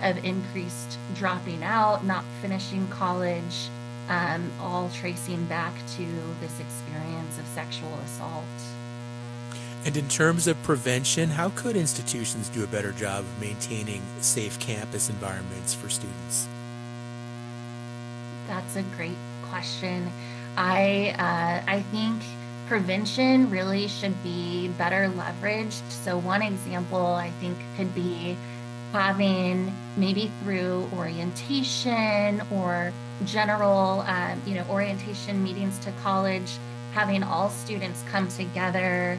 of increased dropping out, not finishing college, all tracing back to this experience of sexual assault. And in terms of prevention, how could institutions do a better job of maintaining safe campus environments for students? That's a great question. I think prevention really should be better leveraged. So one example I think could be having maybe through orientation or general, orientation meetings to college, having all students come together